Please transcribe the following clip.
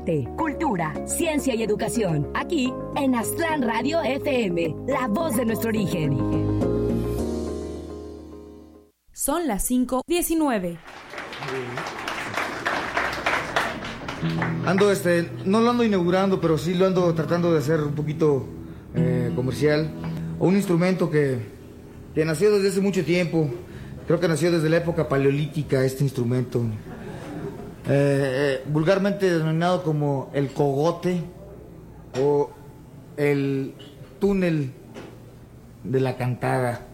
arte, cultura, ciencia y educación. Aquí en Aztlán Radio FM, la voz de nuestro origen. Son las 5:19. No lo ando inaugurando, pero sí lo ando tratando de hacer un poquito comercial. Un instrumento que nació desde hace mucho tiempo. Creo que nació desde la época paleolítica este instrumento. Vulgarmente denominado como el cogote o el túnel de la cantada.